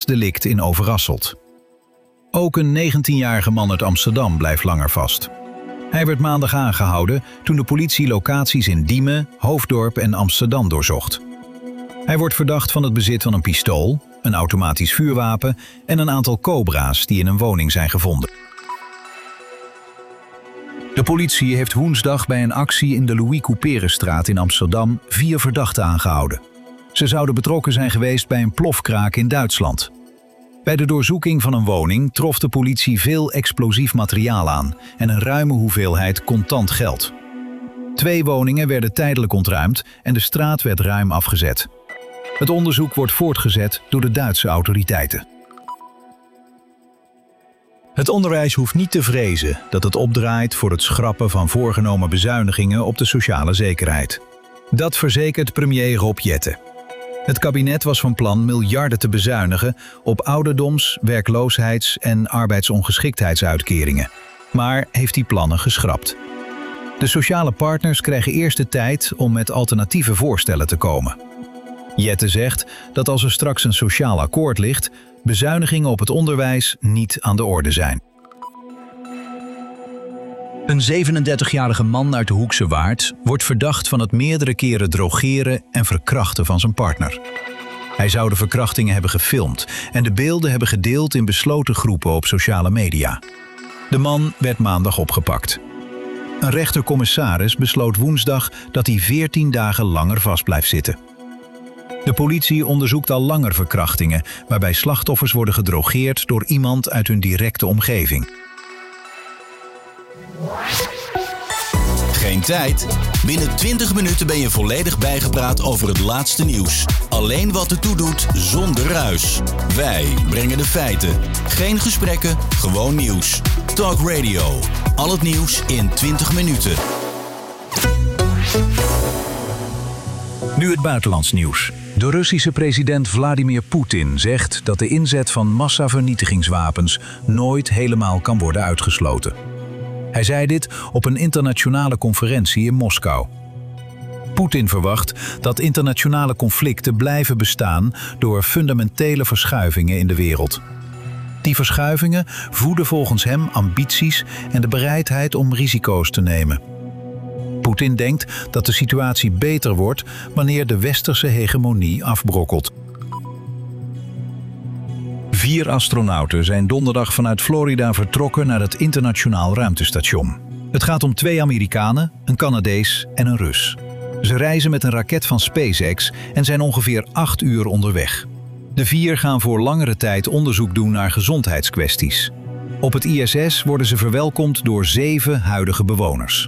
delict in Overasselt. Ook een 19-jarige man uit Amsterdam blijft langer vast. Hij werd maandag aangehouden toen de politie locaties in Diemen, Hoofddorp en Amsterdam doorzocht. Hij wordt verdacht van het bezit van een pistool, een automatisch vuurwapen en een aantal cobra's die in een woning zijn gevonden. De politie heeft woensdag bij een actie in de Louis Couperenstraat in Amsterdam 4 verdachten aangehouden. Ze zouden betrokken zijn geweest bij een plofkraak in Duitsland. Bij de doorzoeking van een woning trof de politie veel explosief materiaal aan en een ruime hoeveelheid contant geld. 2 woningen werden tijdelijk ontruimd en de straat werd ruim afgezet. Het onderzoek wordt voortgezet door de Duitse autoriteiten. Het onderwijs hoeft niet te vrezen dat het opdraait voor het schrappen van voorgenomen bezuinigingen op de sociale zekerheid. Dat verzekert premier Rob Jetten. Het kabinet was van plan miljarden te bezuinigen op ouderdoms-, werkloosheids- en arbeidsongeschiktheidsuitkeringen, maar heeft die plannen geschrapt. De sociale partners krijgen eerst de tijd om met alternatieve voorstellen te komen. Jetten zegt dat als er straks een sociaal akkoord ligt, bezuinigingen op het onderwijs niet aan de orde zijn. Een 37-jarige man uit de Hoekse Waard wordt verdacht van het meerdere keren drogeren en verkrachten van zijn partner. Hij zou de verkrachtingen hebben gefilmd en de beelden hebben gedeeld in besloten groepen op sociale media. De man werd maandag opgepakt. Een rechtercommissaris besloot woensdag dat hij 14 dagen langer vast blijft zitten. De politie onderzoekt al langer verkrachtingen, waarbij slachtoffers worden gedrogeerd door iemand uit hun directe omgeving. Geen tijd? Binnen 20 minuten ben je volledig bijgepraat over het laatste nieuws. Alleen wat ertoe doet, zonder ruis. Wij brengen de feiten. Geen gesprekken, gewoon nieuws. Talk Radio. Al het nieuws in 20 minuten. Nu het buitenlands nieuws. De Russische president Vladimir Poetin zegt dat de inzet van massavernietigingswapens nooit helemaal kan worden uitgesloten. Hij zei dit op een internationale conferentie in Moskou. Poetin verwacht dat internationale conflicten blijven bestaan door fundamentele verschuivingen in de wereld. Die verschuivingen voeden volgens hem ambities en de bereidheid om risico's te nemen. Poetin denkt dat de situatie beter wordt wanneer de westerse hegemonie afbrokkelt. 4 astronauten zijn donderdag vanuit Florida vertrokken naar het internationaal ruimtestation. Het gaat om 2 Amerikanen, een Canadees en een Rus. Ze reizen met een raket van SpaceX en zijn ongeveer 8 uur onderweg. De 4 gaan voor langere tijd onderzoek doen naar gezondheidskwesties. Op het ISS worden ze verwelkomd door 7 huidige bewoners.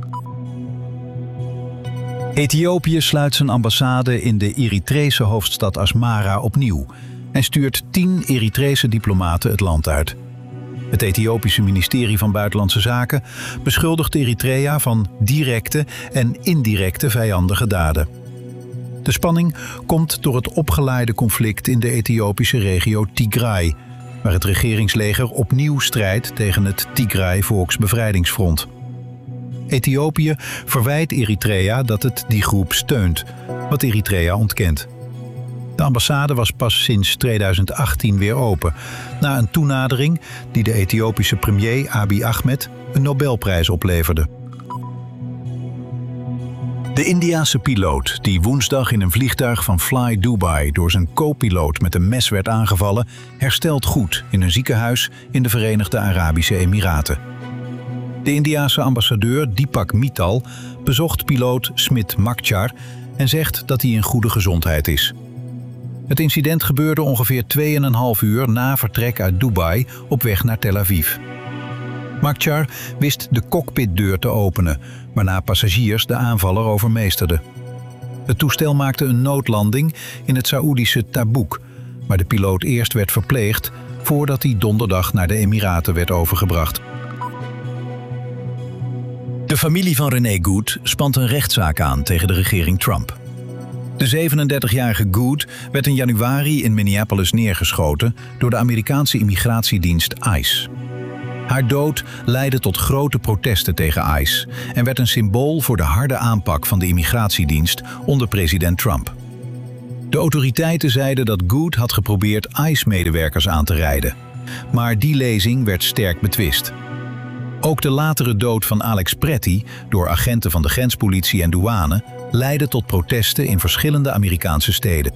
Ethiopië sluit zijn ambassade in de Eritrese hoofdstad Asmara opnieuw en stuurt 10 Eritrese diplomaten het land uit. Het Ethiopische ministerie van Buitenlandse Zaken beschuldigt Eritrea van directe en indirecte vijandige daden. De spanning komt door het opgeleide conflict in de Ethiopische regio Tigray, waar het regeringsleger opnieuw strijdt tegen het Tigray Volksbevrijdingsfront. Ethiopië verwijt Eritrea dat het die groep steunt, wat Eritrea ontkent. De ambassade was pas sinds 2018 weer open, na een toenadering die de Ethiopische premier Abiy Ahmed een Nobelprijs opleverde. De Indiase piloot die woensdag in een vliegtuig van Fly Dubai door zijn co-piloot met een mes werd aangevallen, herstelt goed in een ziekenhuis in de Verenigde Arabische Emiraten. De Indiase ambassadeur Deepak Mittal bezocht piloot Smit Makchar en zegt dat hij in goede gezondheid is. Het incident gebeurde ongeveer 2,5 uur na vertrek uit Dubai op weg naar Tel Aviv. Makchar wist de cockpitdeur te openen, waarna passagiers de aanvaller overmeesterden. Het toestel maakte een noodlanding in het Saoedische Tabuk, waar de piloot eerst werd verpleegd voordat hij donderdag naar de Emiraten werd overgebracht. De familie van René Good spant een rechtszaak aan tegen de regering Trump. De 37-jarige Good werd in januari in Minneapolis neergeschoten door de Amerikaanse immigratiedienst ICE. Haar dood leidde tot grote protesten tegen ICE en werd een symbool voor de harde aanpak van de immigratiedienst onder president Trump. De autoriteiten zeiden dat Good had geprobeerd ICE-medewerkers aan te rijden. Maar die lezing werd sterk betwist. Ook de latere dood van Alex Pretty door agenten van de grenspolitie en douane leidde tot protesten in verschillende Amerikaanse steden.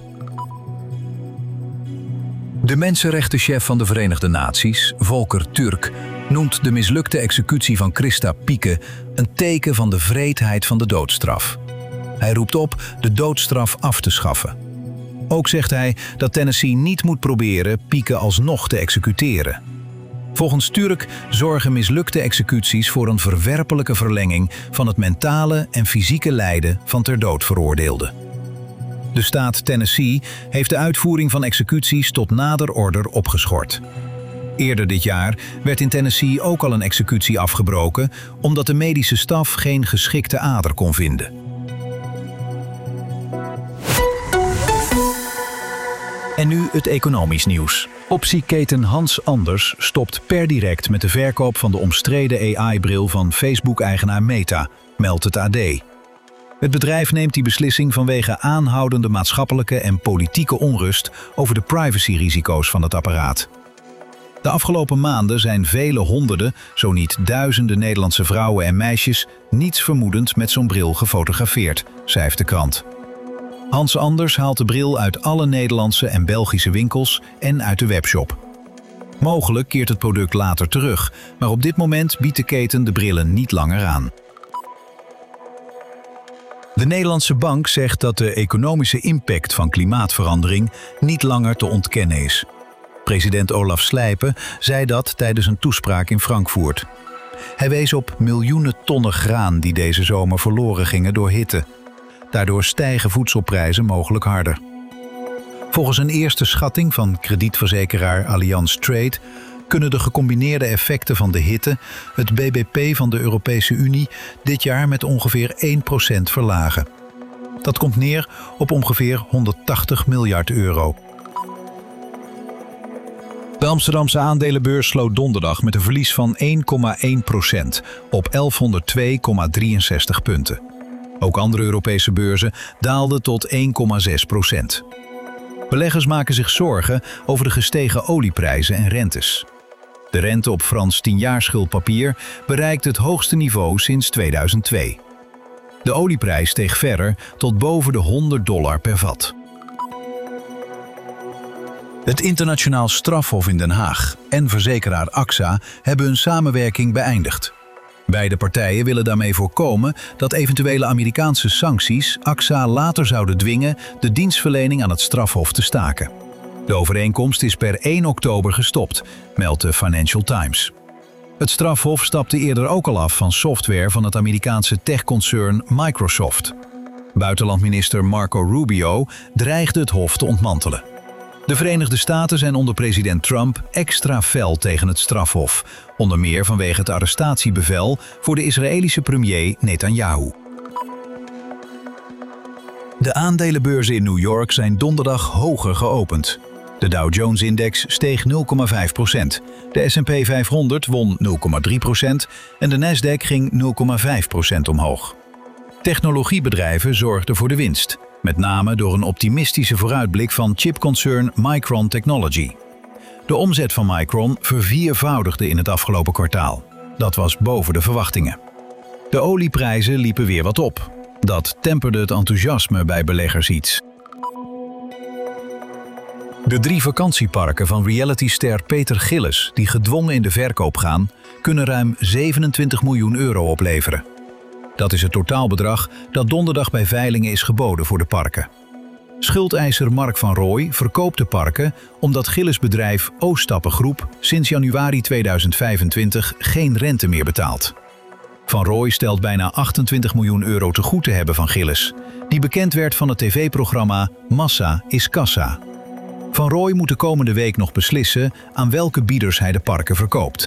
De mensenrechtenchef van de Verenigde Naties, Volker Turk, noemt de mislukte executie van Christa Pieke een teken van de wreedheid van de doodstraf. Hij roept op de doodstraf af te schaffen. Ook zegt hij dat Tennessee niet moet proberen Pieke alsnog te executeren. Volgens Turk zorgen mislukte executies voor een verwerpelijke verlenging van het mentale en fysieke lijden van ter dood veroordeelden. De staat Tennessee heeft de uitvoering van executies tot nader order opgeschort. Eerder dit jaar werd in Tennessee ook al een executie afgebroken omdat de medische staf geen geschikte ader kon vinden. En nu het economisch nieuws. Optieketen Hans Anders stopt per direct met de verkoop van de omstreden AI-bril van Facebook-eigenaar Meta, meldt het AD. Het bedrijf neemt die beslissing vanwege aanhoudende maatschappelijke en politieke onrust over de privacyrisico's van het apparaat. De afgelopen maanden zijn vele honderden, zo niet duizenden Nederlandse vrouwen en meisjes niets vermoedend met zo'n bril gefotografeerd, schrijft de krant. Hans Anders haalt de bril uit alle Nederlandse en Belgische winkels en uit de webshop. Mogelijk keert het product later terug, maar op dit moment biedt de keten de brillen niet langer aan. De Nederlandse Bank zegt dat de economische impact van klimaatverandering niet langer te ontkennen is. President Olaf Slijpen zei dat tijdens een toespraak in Frankfurt. Hij wees op miljoenen tonnen graan die deze zomer verloren gingen door hitte. Daardoor stijgen voedselprijzen mogelijk harder. Volgens een eerste schatting van kredietverzekeraar Allianz Trade kunnen de gecombineerde effecten van de hitte het BBP van de Europese Unie dit jaar met ongeveer 1% verlagen. Dat komt neer op ongeveer 180 miljard euro. De Amsterdamse aandelenbeurs sloot donderdag met een verlies van 1,1% op 1102,63 punten. Ook andere Europese beurzen daalden tot 1,6%. Beleggers maken zich zorgen over de gestegen olieprijzen en rentes. De rente op Frans 10-jaarschuldpapier bereikt het hoogste niveau sinds 2002. De olieprijs steeg verder tot boven de $100 per vat. Het Internationaal Strafhof in Den Haag en verzekeraar AXA hebben hun samenwerking beëindigd. Beide partijen willen daarmee voorkomen dat eventuele Amerikaanse sancties AXA later zouden dwingen de dienstverlening aan het strafhof te staken. De overeenkomst is per 1 oktober gestopt, meldt de Financial Times. Het strafhof stapte eerder ook al af van software van het Amerikaanse techconcern Microsoft. Buitenlandminister Marco Rubio dreigde het hof te ontmantelen. De Verenigde Staten zijn onder president Trump extra fel tegen het strafhof, onder meer vanwege het arrestatiebevel voor de Israëlische premier Netanyahu. De aandelenbeurzen in New York zijn donderdag hoger geopend. De Dow Jones-index steeg 0,5%. De S&P 500 won 0,3% en de Nasdaq ging 0,5% omhoog. Technologiebedrijven zorgden voor de winst, met name door een optimistische vooruitblik van chipconcern Micron Technology. De omzet van Micron verviervoudigde in het afgelopen kwartaal. Dat was boven de verwachtingen. De olieprijzen liepen weer wat op. Dat temperde het enthousiasme bij beleggers iets. De 3 vakantieparken van realityster Peter Gillis, die gedwongen in de verkoop gaan, kunnen ruim €27 miljoen opleveren. Dat is het totaalbedrag dat donderdag bij veilingen is geboden voor de parken. Schuldeiser Mark van Rooij verkoopt de parken omdat Gillis bedrijf Oostappen Groep sinds januari 2025 geen rente meer betaalt. Van Rooij stelt bijna €28 miljoen te goed te hebben van Gillis, die bekend werd van het tv-programma Massa is Kassa. Van Rooij moet de komende week nog beslissen aan welke bieders hij de parken verkoopt.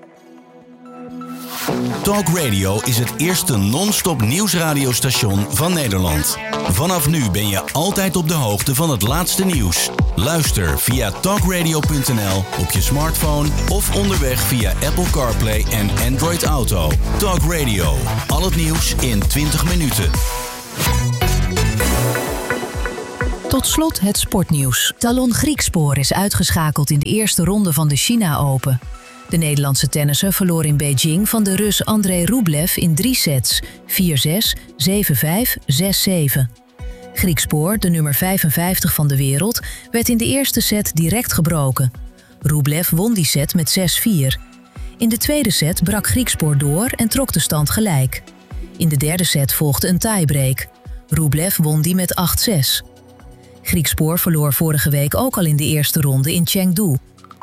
Talk Radio is het eerste non-stop nieuwsradiostation van Nederland. Vanaf nu ben je altijd op de hoogte van het laatste nieuws. Luister via talkradio.nl op je smartphone of onderweg via Apple CarPlay en Android Auto. Talk Radio, al het nieuws in 20 minuten. Tot slot het sportnieuws. Talon Griekspoor is uitgeschakeld in de eerste ronde van de China Open. De Nederlandse tennisser verloor in Beijing van de Rus Andrei Rublev in 3 sets, 4-6, 7-5, 6-7. Griekspoor, de nummer 55 van de wereld, werd in de eerste set direct gebroken. Rublev won die set met 6-4. In de tweede set brak Griekspoor door en trok de stand gelijk. In de derde set volgde een tiebreak. Rublev won die met 8-6. Griekspoor verloor vorige week ook al in de eerste ronde in Chengdu.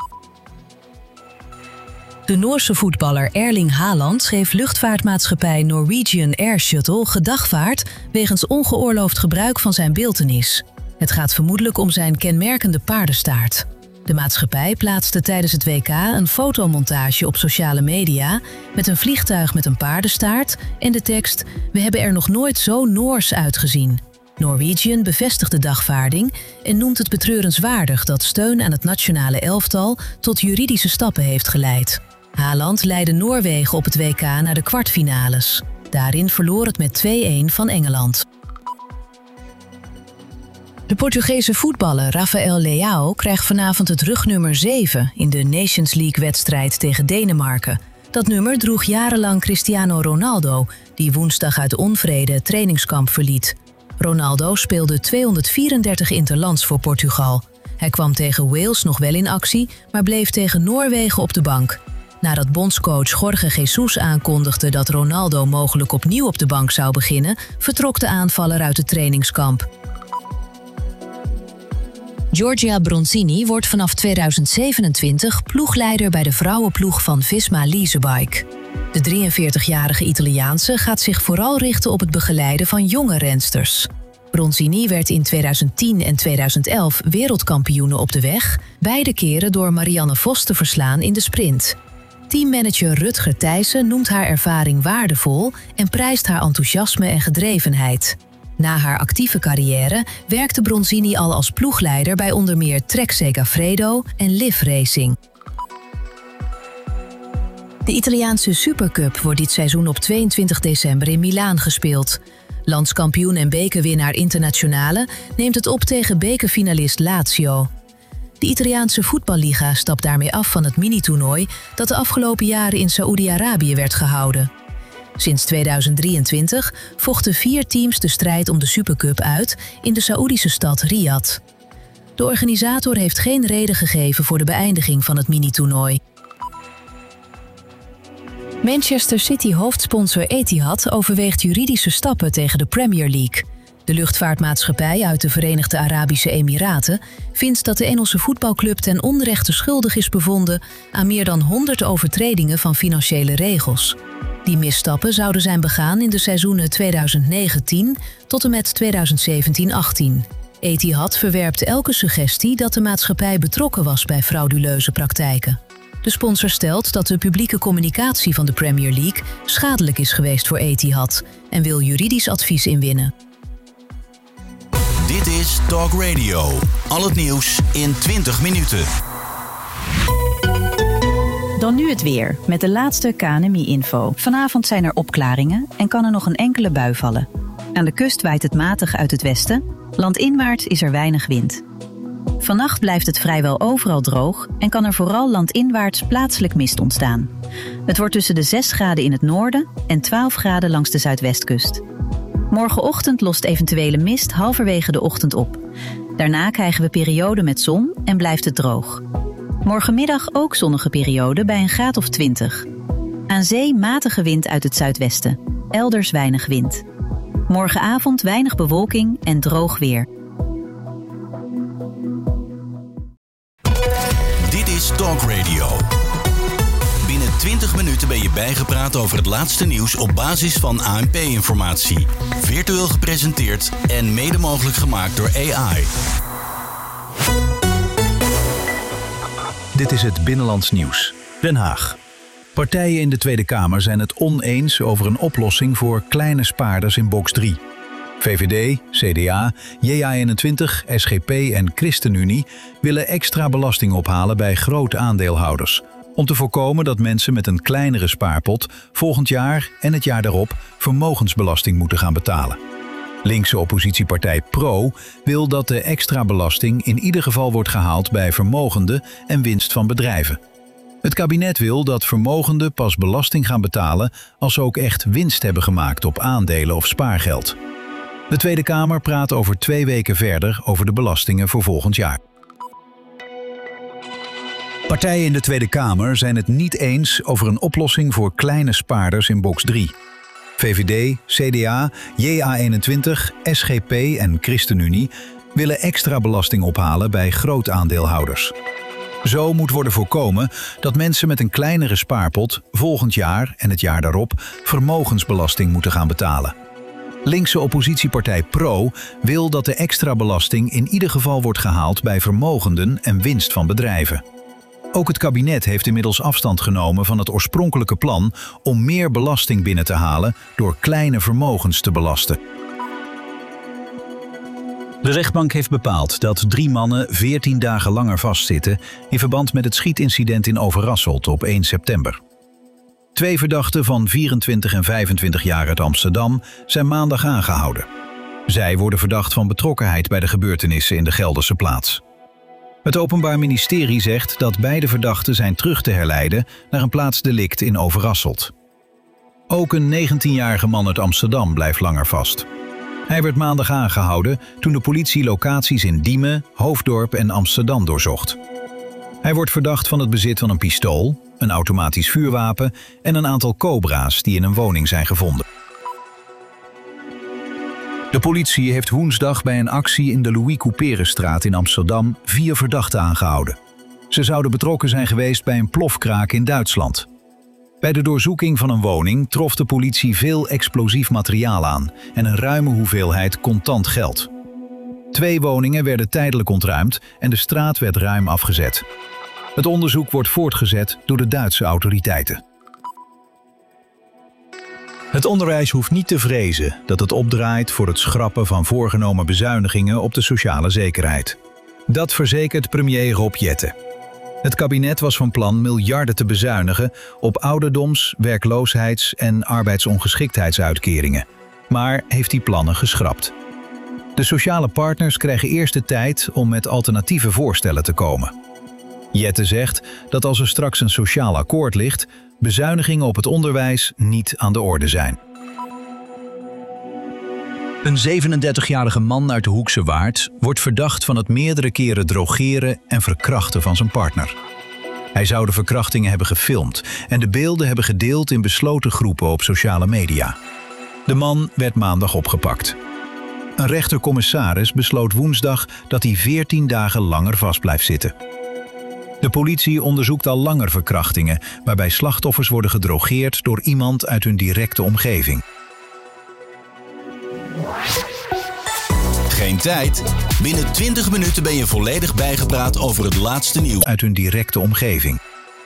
De Noorse voetballer Erling Haaland schreef luchtvaartmaatschappij Norwegian Air Shuttle gedagvaard wegens ongeoorloofd gebruik van zijn beeltenis. Het gaat vermoedelijk om zijn kenmerkende paardenstaart. De maatschappij plaatste tijdens het WK een fotomontage op sociale media met een vliegtuig met een paardenstaart en de tekst "We hebben er nog nooit zo Noors uitgezien". Norwegian bevestigt de dagvaarding en noemt het betreurenswaardig dat steun aan het nationale elftal tot juridische stappen heeft geleid. Haaland leidde Noorwegen op het WK naar de kwartfinales. Daarin verloor het met 2-1 van Engeland. De Portugese voetballer Rafael Leao krijgt vanavond het rugnummer 7 in de Nations League-wedstrijd tegen Denemarken. Dat nummer droeg jarenlang Cristiano Ronaldo, die woensdag uit onvrede het trainingskamp verliet. Ronaldo speelde 234 interlands voor Portugal. Hij kwam tegen Wales nog wel in actie, maar bleef tegen Noorwegen op de bank. Nadat bondscoach Jorge Jesus aankondigde dat Ronaldo mogelijk opnieuw op de bank zou beginnen, vertrok de aanvaller uit het trainingskamp. Giorgia Bronzini wordt vanaf 2027 ploegleider bij de vrouwenploeg van Visma Leasebike. De 43-jarige Italiaanse gaat zich vooral richten op het begeleiden van jonge rensters. Bronzini werd in 2010 en 2011 wereldkampioene op de weg, beide keren door Marianne Vos te verslaan in de sprint. Teammanager Rutger Thijssen noemt haar ervaring waardevol en prijst haar enthousiasme en gedrevenheid. Na haar actieve carrière werkte Bronzini al als ploegleider bij onder meer Trek Segafredo en Liv Racing. De Italiaanse Supercup wordt dit seizoen op 22 december in Milaan gespeeld. Landskampioen en bekerwinnaar Internazionale neemt het op tegen bekerfinalist Lazio. De Italiaanse voetballiga stapt daarmee af van het mini-toernooi dat de afgelopen jaren in Saoedi-Arabië werd gehouden. Sinds 2023 vochten 4 teams de strijd om de Supercup uit in de Saoedische stad Riyadh. De organisator heeft geen reden gegeven voor de beëindiging van het mini-toernooi. Manchester City-hoofdsponsor Etihad overweegt juridische stappen tegen de Premier League. De luchtvaartmaatschappij uit de Verenigde Arabische Emiraten vindt dat de Engelse voetbalclub ten onrechte schuldig is bevonden aan meer dan 100 overtredingen van financiële regels. Die misstappen zouden zijn begaan in de seizoenen 2019 tot en met 2017-18. Etihad verwerpt elke suggestie dat de maatschappij betrokken was bij frauduleuze praktijken. De sponsor stelt dat de publieke communicatie van de Premier League schadelijk is geweest voor Etihad en wil juridisch advies inwinnen. Dit is Talk Radio. Al het nieuws in 20 minuten. Dan nu het weer, met de laatste KNMI-info. Vanavond zijn er opklaringen en kan er nog een enkele bui vallen. Aan de kust waait het matig uit het westen. Landinwaarts is er weinig wind. Vannacht blijft het vrijwel overal droog en kan er vooral landinwaarts plaatselijk mist ontstaan. Het wordt tussen de 6 graden in het noorden en 12 graden langs de zuidwestkust. Morgenochtend lost eventuele mist halverwege de ochtend op. Daarna krijgen we perioden met zon en blijft het droog. Morgenmiddag ook zonnige periode bij een graad of 20. Aan zee matige wind uit het zuidwesten. Elders weinig wind. Morgenavond weinig bewolking en droog weer. Dit is Talk Radio. Binnen 20 minuten ben je bijgepraat over het laatste nieuws op basis van ANP-informatie. Virtueel gepresenteerd en mede mogelijk gemaakt door AI. Dit is het Binnenlands Nieuws. Den Haag. Partijen in de Tweede Kamer zijn het oneens over een oplossing voor kleine spaarders in box 3. VVD, CDA, JA21, SGP en ChristenUnie willen extra belasting ophalen bij grote aandeelhouders, om te voorkomen dat mensen met een kleinere spaarpot volgend jaar en het jaar daarop vermogensbelasting moeten gaan betalen. Linkse oppositiepartij PRO wil dat de extra belasting in ieder geval wordt gehaald bij vermogenden en winst van bedrijven. Het kabinet wil dat vermogenden pas belasting gaan betalen als ze ook echt winst hebben gemaakt op aandelen of spaargeld. De Tweede Kamer praat over 2 weken verder over de belastingen voor volgend jaar. Partijen in de Tweede Kamer zijn het niet eens over een oplossing voor kleine spaarders in box 3. VVD, CDA, JA21, SGP en ChristenUnie willen extra belasting ophalen bij grootaandeelhouders. Zo moet worden voorkomen dat mensen met een kleinere spaarpot volgend jaar en het jaar daarop vermogensbelasting moeten gaan betalen. Linkse oppositiepartij PRO wil dat de extra belasting in ieder geval wordt gehaald bij vermogenden en winst van bedrijven. Ook het kabinet heeft inmiddels afstand genomen van het oorspronkelijke plan om meer belasting binnen te halen door kleine vermogens te belasten. De rechtbank heeft bepaald dat 3 mannen 14 dagen langer vastzitten in verband met het schietincident in Overasselt op 1 september. 2 verdachten van 24 en 25 jaar uit Amsterdam zijn maandag aangehouden. Zij worden verdacht van betrokkenheid bij de gebeurtenissen in de Gelderse plaats. Het Openbaar Ministerie zegt dat beide verdachten zijn terug te herleiden naar een plaatsdelict in Overasselt. Ook een 19-jarige man uit Amsterdam blijft langer vast. Hij werd maandag aangehouden toen de politie locaties in Diemen, Hoofddorp en Amsterdam doorzocht. Hij wordt verdacht van het bezit van een pistool, een automatisch vuurwapen en een aantal cobra's die in een woning zijn gevonden. De politie heeft woensdag bij een actie in de Louis Couperenstraat in Amsterdam 4 verdachten aangehouden. Ze zouden betrokken zijn geweest bij een plofkraak in Duitsland. Bij de doorzoeking van een woning trof de politie veel explosief materiaal aan en een ruime hoeveelheid contant geld. 2 woningen werden tijdelijk ontruimd en de straat werd ruim afgezet. Het onderzoek wordt voortgezet door de Duitse autoriteiten. Het onderwijs hoeft niet te vrezen dat het opdraait voor het schrappen van voorgenomen bezuinigingen op de sociale zekerheid. Dat verzekert premier Rob Jetten. Het kabinet was van plan miljarden te bezuinigen op ouderdoms-, werkloosheids- en arbeidsongeschiktheidsuitkeringen, maar heeft die plannen geschrapt. De sociale partners krijgen eerst de tijd om met alternatieve voorstellen te komen. Jetten zegt dat als er straks een sociaal akkoord ligt, bezuinigingen op het onderwijs niet aan de orde zijn. Een 37-jarige man uit de Hoekse Waard wordt verdacht van het meerdere keren drogeren en verkrachten van zijn partner. Hij zou de verkrachtingen hebben gefilmd en de beelden hebben gedeeld in besloten groepen op sociale media. De man werd maandag opgepakt. Een rechtercommissaris besloot woensdag dat hij 14 dagen langer vast blijft zitten. De politie onderzoekt al langer verkrachtingen, waarbij slachtoffers worden gedrogeerd door iemand uit hun directe omgeving. Geen tijd? Binnen 20 minuten ben je volledig bijgepraat over het laatste nieuws. Uit hun directe omgeving.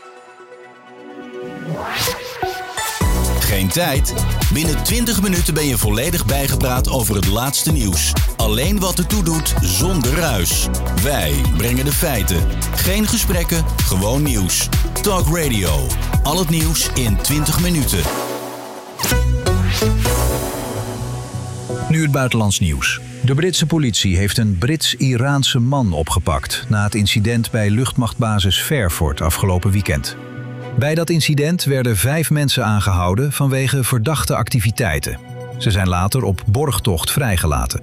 Geen tijd? Binnen 20 minuten ben je volledig bijgepraat over het laatste nieuws. Alleen wat ertoe doet, zonder ruis. Wij brengen de feiten. Geen gesprekken, gewoon nieuws. Talk Radio. Al het nieuws in 20 minuten. Nu het buitenlands nieuws. De Britse politie heeft een Brits-Iraanse man opgepakt na het incident bij luchtmachtbasis Fairford afgelopen weekend. Bij dat incident werden 5 mensen aangehouden vanwege verdachte activiteiten. Ze zijn later op borgtocht vrijgelaten.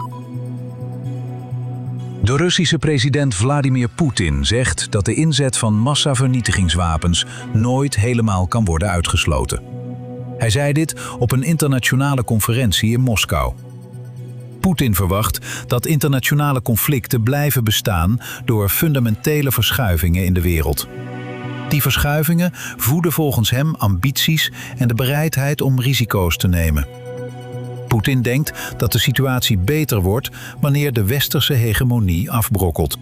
De Russische president Vladimir Poetin zegt dat de inzet van massavernietigingswapens nooit helemaal kan worden uitgesloten. Hij zei dit op een internationale conferentie in Moskou. Poetin verwacht dat internationale conflicten blijven bestaan door fundamentele verschuivingen in de wereld. Die verschuivingen voeden volgens hem ambities en de bereidheid om risico's te nemen. Poetin denkt dat de situatie beter wordt wanneer de westerse hegemonie afbrokkelt.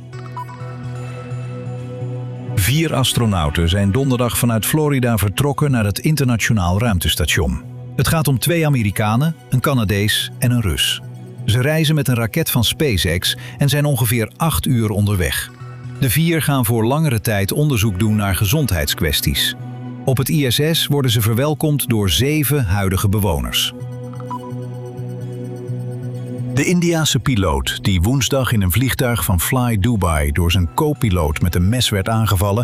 4 astronauten zijn donderdag vanuit Florida vertrokken naar het internationaal ruimtestation. Het gaat om 2 Amerikanen, een Canadees en een Rus. Ze reizen met een raket van SpaceX en zijn ongeveer 8 uur onderweg. De 4 gaan voor langere tijd onderzoek doen naar gezondheidskwesties. Op het ISS worden ze verwelkomd door 7 huidige bewoners. De Indiase piloot die woensdag in een vliegtuig van Fly Dubai door zijn co-piloot met een mes werd aangevallen,